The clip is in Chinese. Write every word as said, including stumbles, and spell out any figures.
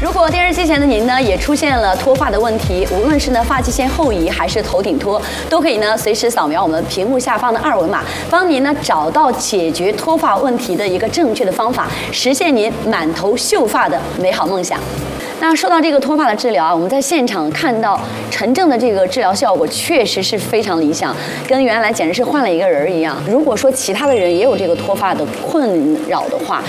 如果电视机前的您呢也出现了脱发的问题，无论是呢发际线后移还是头顶脱，都可以呢随时扫描我们屏幕下方的二维码，帮您呢找到解决脱发问题的一个正确的方法，实现您满头秀发的美好梦想。那说到这个脱发的治疗啊，我们在现场看到陈正的这个治疗效果确实是非常理想，跟原来简直是换了一个人一样。如果说其他的人也有这个脱发的困扰的话，